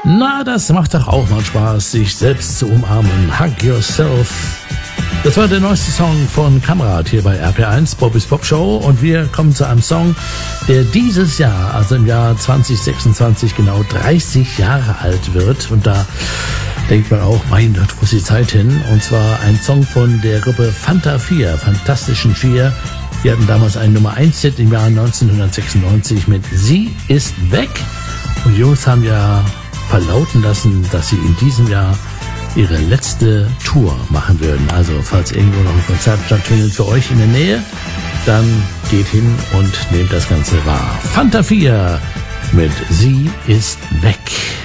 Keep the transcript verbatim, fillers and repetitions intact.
Na, das macht doch auch mal Spaß, sich selbst zu umarmen. Hug yourself. Das war der neueste Song von Kamrat hier bei R P eins, Bobbys Pop Show. Und wir kommen zu einem Song, der dieses Jahr, also im Jahr zwanzig sechsundzwanzig, genau dreißig Jahre alt wird. Und da denkt man auch, mein Gott, wo ist die Zeit hin? Und zwar ein Song von der Gruppe Fanta vier, Fantastischen Vier. Die hatten damals einen Nummer eins Hit im Jahr neunzehnhundertsechsundneunzig mit Sie ist weg. Und die Jungs haben ja verlauten lassen, dass sie in diesem Jahr ihre letzte Tour machen würden. Also falls irgendwo noch ein Konzert stattfindet für euch in der Nähe, dann geht hin und nehmt das Ganze wahr. Fanta vier mit Sie ist weg.